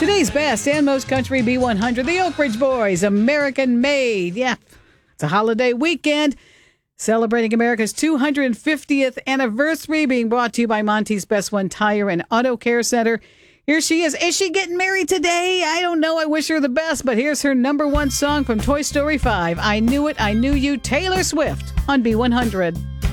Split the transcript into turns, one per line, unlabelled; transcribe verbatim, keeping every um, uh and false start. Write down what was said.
Today's best and most country B one hundred, the Oak Ridge Boys, American Made. Yeah, it's a holiday weekend celebrating America's two hundred fiftieth anniversary, being brought to you by Monty's Best One Tire and Auto Care Center. Here she is. Is she getting married today? I don't know. I wish her the best, but here's her number one song from Toy Story five. I Knew It, I Knew You, Taylor Swift on B one hundred.